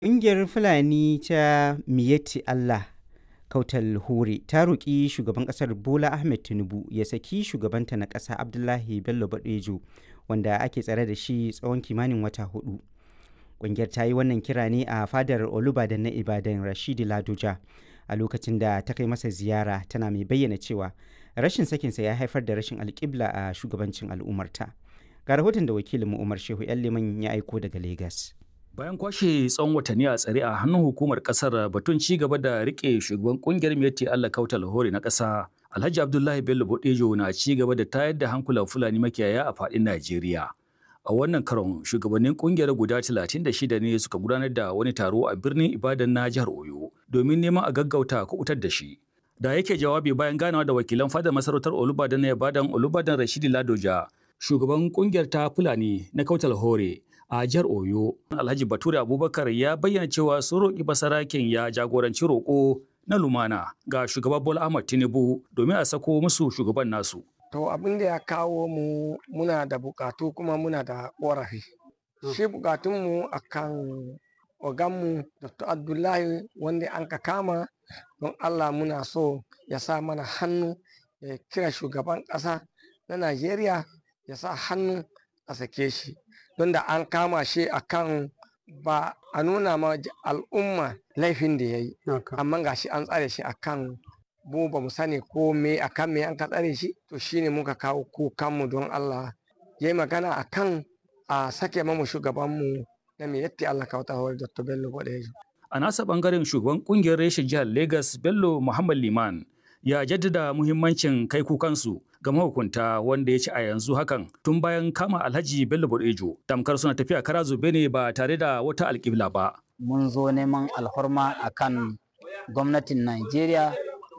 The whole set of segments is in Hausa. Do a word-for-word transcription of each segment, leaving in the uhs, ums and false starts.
Ƙungiyar Fulani ta Miyetti Allah Kautal Hore ta roƙi shugaban ƙasar Bola Ahmed Tinubu ya saki shugabanta na ƙasa Abdullahi Bello Bodejo wanda ake tsare da shi tsawon kimanin wata hudu. Ƙungiyar ta yi wannan kira ne a fadar Olubadan na Ibadan Rashidi Ladoja a lokacin da ta kai masa ziyara, tana mai bayyana cewa rashin sakinsa ya haifar da rashin alƙibla a shugabancin al'ummarta. Ga rahoton da wakilinmu Umar Shehu ‘yan Liman ya aiko daga Legas. Bayan kwashe tsawon watanni a tsare a hannun hukumar kasar batun ci gaba da rike shugaban kungiyar Miyetti Allah Kautal Hore na ƙasa, Alhaji Abdullahi Bello Bodejo na ci gaba da tayar da hankulan Fulani makiyaya a faɗin Najeriya. A wannan karon shugabannin kungiyar guda talatin da shida ne suka gudanar da wani taro a birnin Ibadan na jihar Oyo domin neman a gaggauta kubutar da shi. Da yake jawabi bayan ganawa da wakilan fadar masarautar Olubadan na Ibadan Olubadan Rashidi Ladoja, shugaban kungiyar ta Fulani na Kautal Hore a jihar Oyo, Alhaji Bature Abubakar ya bayyana cewa sun roƙi basaraken ya jagoranci roƙo na lumana ga shugaba Bola Ahmed Tinubu domin a sako musu shugaban nasu. To abin da ya kawo mu muna da bukatu kuma muna da ƙorafi. Shi bukatunmu akan oganmu Doctor Abdullahi wanda an ka kama, don Allah muna so ya sa mana hannu ya kira shugaban ƙasa na Najeriya ya sa hannu a sake shi. Don da an kama shi akan ba a nuna ma al'umma laifin da ya yi, amma ga shi an tsare shi akan mu ba mu sani ko me akan me an ka tsare shi, to shine muka kawo kukanmu don Allah ya yi magana akan a sake mamu shugabanmu na Miyetti Allah Kautal Hore Doctor Bello Bodejo. A nasa bangaren shugaban kungiyar reshen jihar Lagos Bello Muhammad Liman ya jaddada muhimmancin kai kukansu ga mahukunta, wanda ya ci a yanzu hakan tun bayan kama Alhaji Bello Bodejo tamkar suna tafiya kara zube ne ba tare da wata alƙibla ba. Mun zo neman alhorma akan gwamnatin Najeriya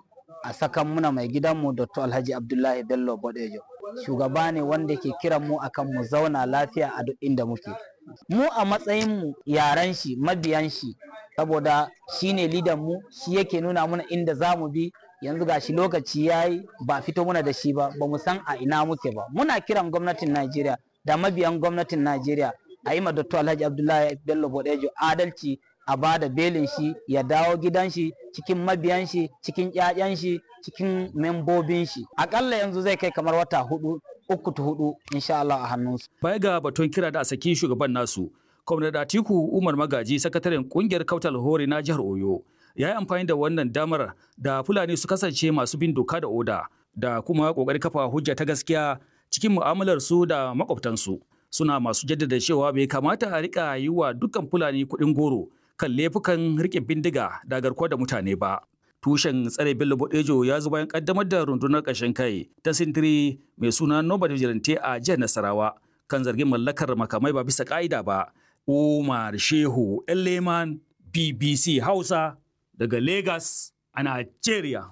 a sakan muna mai gidanmu Doctor Alhaji Abdullahi Bello Bodejo. Shugaba ne wanda ke kiran mu akan mu zauna lafiya a duk inda muke. Mu a matsayin mu yaran shi, mabiyan shi, saboda shine lidan mu, shi yake nuna muna inda zamu bi. Yanzu gashi lokaci yayi ba fito muna da shi ba, ba mu san a ina muke ba. Muna kiran gwamnatin Najeriya da mabiyan gwamnatin Najeriya a yi ma Doctor Alhaji Abdullahi Bello Bodejo adalci, a ba da belin shi ya dawo gidan shi cikin mabiyan shi, cikin ƴaƴan shi, cikin membobin shi. Akalla yanzu zai kai kamar wata hudu, uku ta hudu insha Allah a hannunsu. Baya ga batun kira da a saki shugaban nasu, Kwamnati Atiku Umar Magaji, sakataren kungiyar Kautal Hore na jihar Oyo, ya yi amfani da wannan damar da Fulani su kasance masu bin doka da oda da kuma ƙoƙarin kafa hujja ta gaskiya cikin mu'amalar su da makwabtansu. Suna masu jaddada cewa bai kamata a rika yi wa dukkan Fulani kuɗin goro kan laifukan riƙe bindiga da garkuwa da mutane ba. Tushen tsare Bello Bodejo ya zo bayan ƙaddamar da rundunar ƙarshen kai ta sintiri mai suna Nobel Vigilante a jihar Nasarawa kan zargin mallakar makamai ba bisa ƙa'ida ba. Umar Shehu ‘yan Leman, B B C Hausa, daga Legas a Najeriya.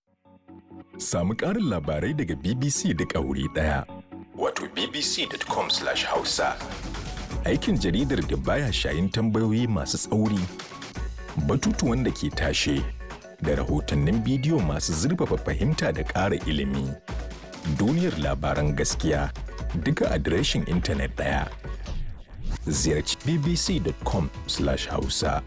Samu ƙarin labarai daga B B C duk a wuri ɗaya. Wato b b c dot com slash hausa. Aikin jaridar da baya shayin tambayoyi masu tsauri, batutuwan da ke tashe, da rahotannin bidiyo masu zurfafa fahimta da ƙara ilimi. Duniyar labaran gaskiya duka adireshin intanet ɗaya. Ziyarci b b c dot com slash hausa.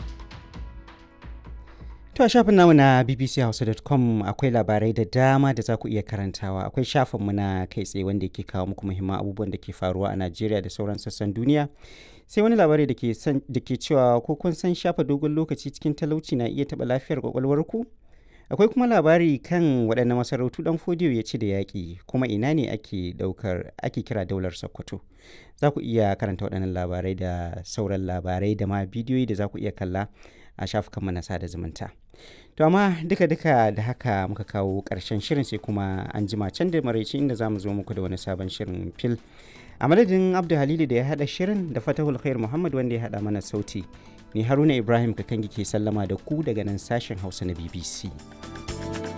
To a shafin namu na b b c hausa dot com akwai labarai da dama da za ku iya karantawa. Akwai shafinmu na kai tsaye wanda ke kawo muku muhimman abubuwan da ke faruwa a Najeriya da sauran sassan duniya. Sai wani labari da ke cewa ko kun san shafa dogon lokaci cikin talauci na iya taɓa lafiyar kwakwalwarku? Akwai kuma labari kan waɗanne masarautu ɗan Fodiyo ya ci da yaƙi, kuma ina ne ake ɗaukar ake kira daular Sokoto. Za ku iya karanta waɗannan labarai da sauran labarai da ma bidiyoyi da za ku iya kalla a shafukanmu na sada zumunta. To amma duka-duka da haka muka kawo ƙarshen shirin, sai kuma an jima can da maraice inda za mu zo muku da wani sabon shirin fil. A madadin Abdu Halilu da ya haɗa shirin da Fatahul Khair Muhammad wanda ya haɗa mana sauti, ni Haruna Ibrahim Kakangi ke sallama da ku daga nan sashen Hausa na B B C.